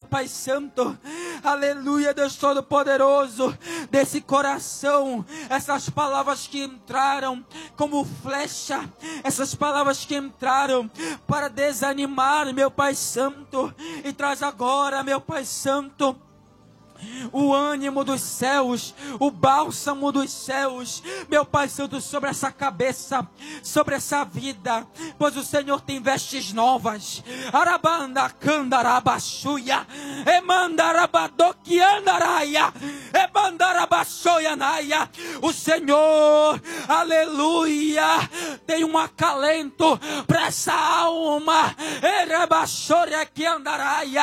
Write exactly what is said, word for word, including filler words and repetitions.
Pai Santo, aleluia, Deus Todo-Poderoso, desse coração, essas palavras que entraram como flecha, essas palavras que entraram para desanimar, meu Pai Santo, e traz agora, meu Pai Santo, o ânimo dos céus, o bálsamo dos céus, meu Pai Santo, sobre essa cabeça, sobre essa vida, pois o Senhor tem vestes novas. Arabanda candarabachuia, emandarabadoquiandaraia, emandarabachoianaia. O Senhor, aleluia, tem um acalento para essa alma. Erabachoria que andaraia.